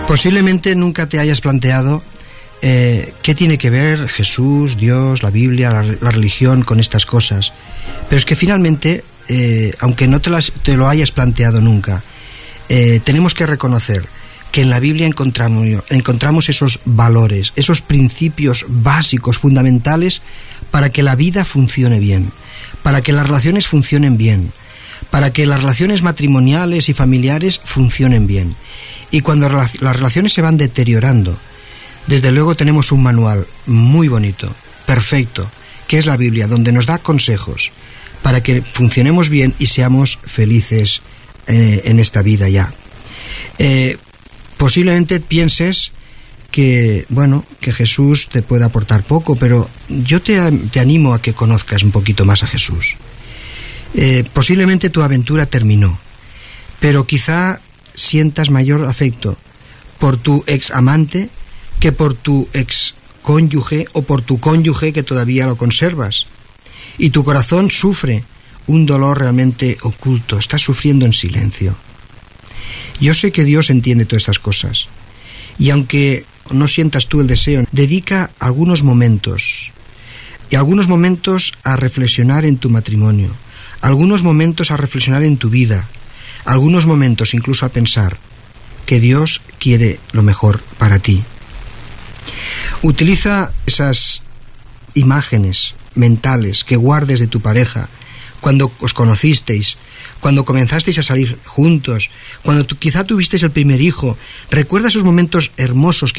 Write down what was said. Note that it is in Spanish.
Posiblemente nunca te hayas planteado qué tiene que ver Jesús, Dios, la Biblia, la religión con estas cosas. Pero es que finalmente, aunque no te lo hayas planteado nunca, tenemos que reconocer que en la Biblia encontramos esos valores, esos principios básicos, fundamentales, para que la vida funcione bien, para que las relaciones funcionen bien, para que las relaciones matrimoniales y familiares funcionen bien. Y cuando las relaciones se van deteriorando, desde luego tenemos un manual muy bonito, perfecto, que es la Biblia, donde nos da consejos para que funcionemos bien y seamos felices en esta vida ya. Posiblemente pienses que, bueno, que Jesús te puede aportar poco, pero yo te animo a que conozcas un poquito más a Jesús. Posiblemente tu aventura terminó, pero quizá sientas mayor afecto por tu ex amante que por tu ex cónyuge o por tu cónyuge que todavía lo conservas. Y tu corazón sufre un dolor realmente oculto, estás sufriendo en silencio. Yo sé que Dios entiende todas estas cosas. Y aunque no sientas tú el deseo, dedica algunos momentos a reflexionar en tu matrimonio, algunos momentos a reflexionar en tu vida, algunos momentos incluso a pensar que Dios quiere lo mejor para ti. Utiliza esas imágenes mentales que guardes de tu pareja cuando os conocisteis, cuando comenzasteis a salir juntos, cuando quizá tuvisteis el primer hijo. Recuerda esos momentos hermosos